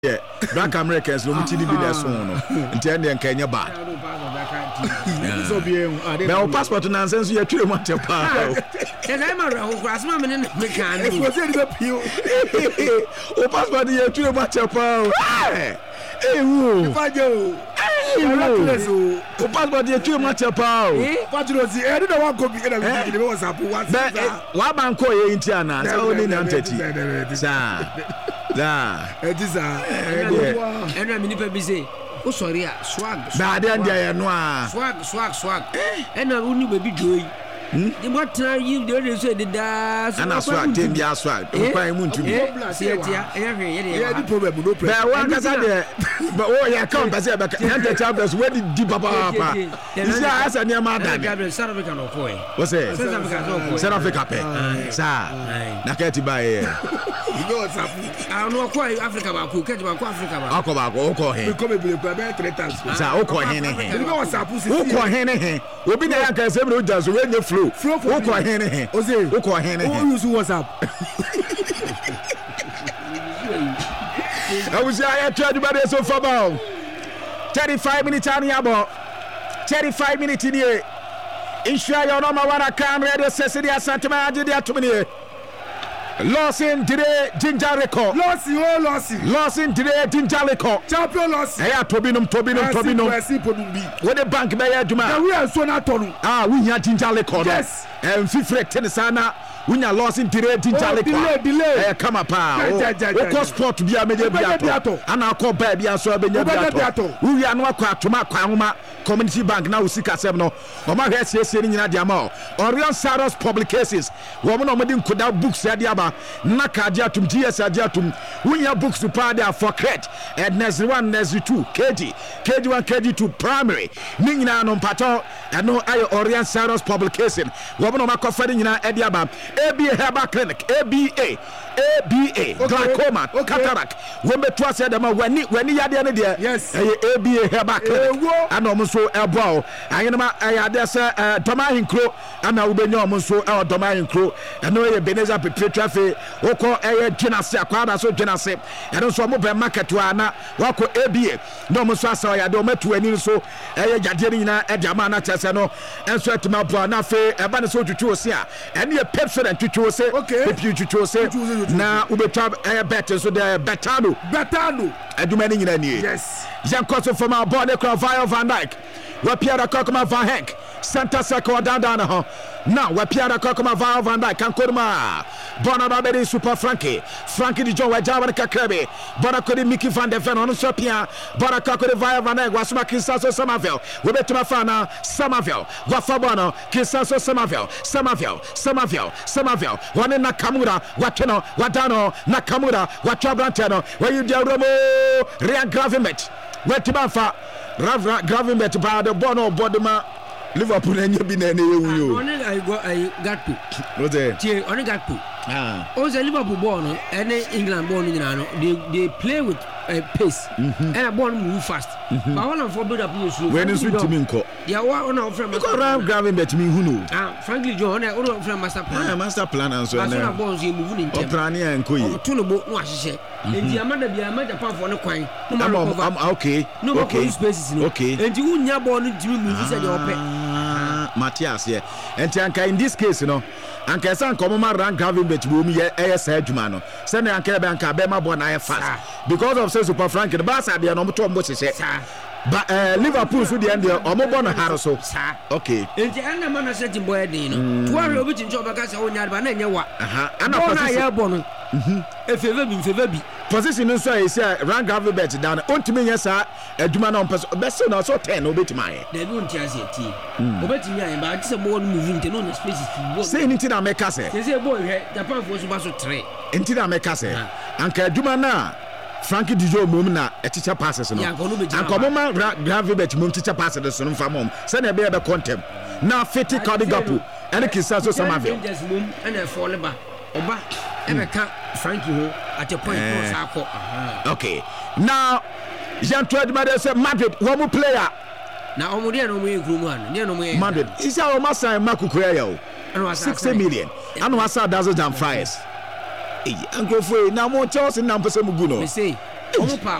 Yeah, Black Americans no mutini bi na so no. Nti en de nka nya bad. So bien. But passport na nsen so ya twire mu atepa. E ga ma ra ho asma me ne me kan. E so se de pio. O passport ya twire mu atepa. Wo. Ifajo. O passport ya twire mu atepa. Patrosi, e do wan ko bi na bi be WhatsApp wa banko ye nti ana. Sa oni na ntati. Sa. Da. Ediza. Eno mi nipa bi say, "O sorry a swag." Ba de ndia ye no a. Swag. Eno uni baby joy. The what you dey say the da. Ana swag, tem bia swag. Kwan mu ntumi. See etia, Yeah, the problem no problem. Ba wan kasa de. Ba o ya come ba say ba enter chambers where the deep papa. You see asa ne ma da. South Africa no boy. What say? South Africa pe. Sa. Na ka ti ba ye. You know what's up? I know quite Africa ba ko, catch ba ko Africa ba. Akọ o ko he. We come be play 3 times. Sa o ko he ne he. You know what's up? O ko he ne he. Obi na ya kan say me o ja so we nye flow. O ko he ne he. O say o ko he ne he. Who use WhatsApp? I was here to everybody so far about 35 minutes on the about 35 minutes in here. Insure your number one account radio Cecilia Santama Adia to me. Losing today, Ginger Record. Losing today, Ginger Record. Champion loss. Hey, Tobinum. What the bank may do, man. We are so not on. We have Ginger Record. Yes. And Fifre Tennisana. We are losing today, Ginger Record. Delay. Come up, o sport to be a media biato. And I'll call baby and so be biato. We are not quite to my community bank now, Sika Semno. Or my head says in Yadiamo. Orion Saros publications. Woman of Madin could have books at Yaba. Nakajatum, GS Ajatum. We have books to party for credit. And Nesri 1, Nesri 2, KG1, KG2 primary. Nina non pato. And no I Orion Saros publication. Woman of my coffee in Ediaba. ABA Herbal Clinic, ABA, glaucoma, cataract. When we trust them, when you had any there, yes, ABA Herbal Clinic, and almost so elbow. I had this Domain Crow, and I will be almost so our Domain Crow, and no Beneza Petrafe, Oko Air Genasi, Aquada, so Genasi, and also mobile market to Anna, Wako ABA, no Musasa, I don't met to any so a Jadina, a Jamana Tassano, and so to my Buanafe, a Banaso to Chosia, and your Pepsi. And to say, okay, if you to say, now we have a better so the Betano, and do many in any. Yes, Jan Costa from our body, Vio Van Dyke, where Pierre Cockma Van Henk, Santa Seco down. Now, where Pierre Cockma Vio Van Dyke, and Kodma, Bonabadi Super Frankie the Joe, Java Kakrabi, Bonacodi Mickey Van de Ven on Sopia, Bonacodi Vio Van Dyke, Wasma Kinsaso Somerville, we bet to Mafana, Somerville, Wafabano, Kinsaso Somerville, one in Nakamura, Watano, Wadano, Nakamura, Wachabrantano, where you deal Romo, Real Gravimet, where Timafa, Gravimet, by the Bono Bodima, Liverpool, and you've been any you. I got to. What's it? Only got to. Also, Liverpool born and England born in they play with pace and a born move fast. But one of four build up you when is with Timinko? Yeah, one of them grabbing bet me who know. Frankly, John, I order from master plan and so on. Bones you moving in Prania and Koy. Tunable, no, she said. And the Amanda be a matter for no coin. I'm okay. No, okay, spaces. Okay. And you wouldn't born to me, he said, your pet. Matthias, yeah. And Tanka in this case, you know, and Kassan Komoma ran grabbing bet room, AS Hedgemano. Send Anka Banka Bema Bona fast because of Super Frank and Bass. I be an Omotom Bosses. But Liverpool should end there or Mobona Harroso. Okay. And the other man said in Boydino, 12 which in Jobagas on Yarbanella. And I born. If you ever been position is rank gravel bet down. On to me, yes, sir. A Duman on best or so 10 obey to my. They don't tell you, obey me, but it's a more moving to know the spaces. Say anything I make us say. They say, boy, the pump was about to trade. Until I make us say, Uncle Dumana. Frankie Dijo Mumna, a teacher passes, and Comoma gravel bet mum teacher passes on from home. Send a bear contempt. Now, Fetty Cardigapu, and a Kisaso Samaville. And a fall Oba, and I can't Frankie at a point. Okay, now Jean Todd Madrid, one more player. Now, Madrid is our master Maku Creo, 60 million, and was our dozen fries. Uncle Frey, now more Charles and Nampa Muguno. ɔmo pa